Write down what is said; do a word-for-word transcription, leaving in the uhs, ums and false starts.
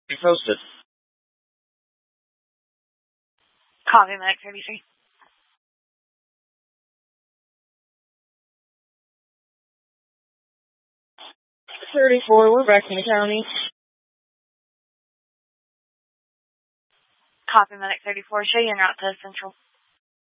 You posted. Copy, Medic thirty-three. thirty-four, we're back in the county. Copy, Medic thirty-four. Show you en route to Central.